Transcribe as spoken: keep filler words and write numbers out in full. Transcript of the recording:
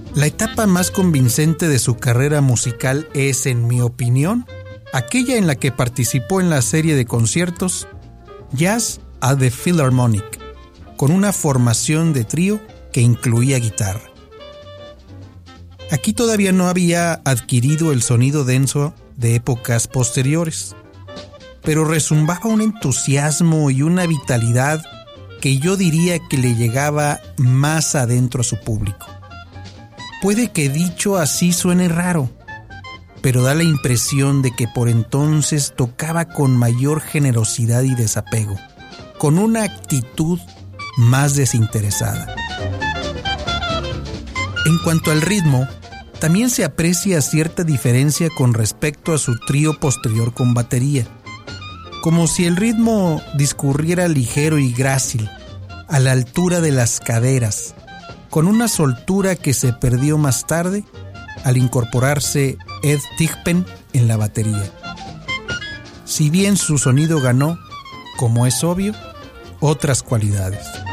La etapa más convincente de su carrera musical es, en mi opinión, aquella en la que participó en la serie de conciertos Jazz at the Philharmonic, con una formación de trío que incluía guitarra. Aquí todavía no había adquirido el sonido denso de épocas posteriores, pero rezumbaba un entusiasmo y una vitalidad que yo diría que le llegaba más adentro a su público. Puede que dicho así suene raro, pero da la impresión de que por entonces tocaba con mayor generosidad y desapego, con una actitud más desinteresada. En cuanto al ritmo, también se aprecia cierta diferencia con respecto a su trío posterior con batería, como si el ritmo discurriera ligero y grácil, a la altura de las caderas, con una soltura que se perdió más tarde al incorporarse Ed Thigpen en la batería. Si bien su sonido ganó, como es obvio, otras cualidades.